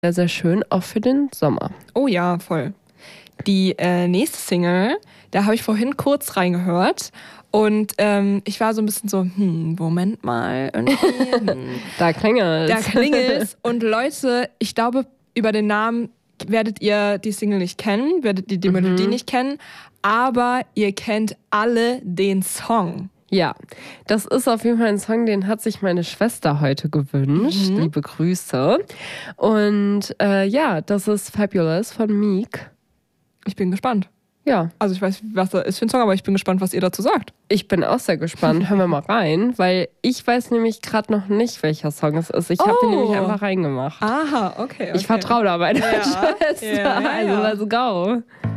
sehr, sehr schön, auch für den Sommer. Oh ja, voll. Die nächste Single, da habe ich vorhin kurz reingehört und ich war so ein bisschen so, Moment mal, irgendwie, Da klingelt's. Da klingelt's. Und Leute, ich glaube, über den Namen werdet ihr die Single nicht kennen, werdet ihr die Melodie nicht kennen, aber ihr kennt alle den Song. Ja, das ist auf jeden Fall ein Song, den hat sich meine Schwester heute gewünscht. Liebe Grüße. Und ja, das ist Fabulous von Meek. Ich bin gespannt. Ja. Also ich weiß, was das ist für ein Song, aber ich bin gespannt, was ihr dazu sagt. Ich bin auch sehr gespannt. Hören wir mal rein, weil ich weiß nämlich gerade noch nicht, welcher Song es ist. Ich habe ihn nämlich einfach reingemacht. Aha, okay. Ich vertraue da meiner Schwester. Ja. Also let's go.